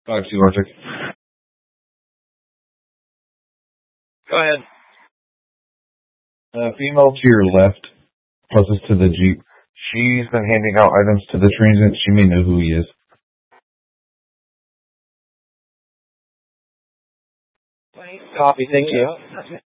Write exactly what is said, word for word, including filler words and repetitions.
five two Arctic. Go ahead. Uh, female to your left, closest to the Jeep. She's been handing out items to the transit. She may know who he is. Copy, thank you.